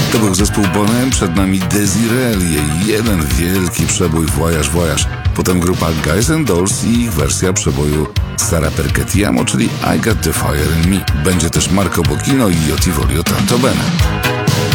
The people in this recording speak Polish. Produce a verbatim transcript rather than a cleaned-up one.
To był zespół Bonhem, przed nami Desiree, jej jeden wielki przebój Voyage Voyage. Potem grupa Guys and Dolls i ich wersja przeboju Sara Perché-Ti Amo, czyli I Got the Fire in Me. Będzie też Marco Bocchino i Io Ti Voglio Tanto Bene.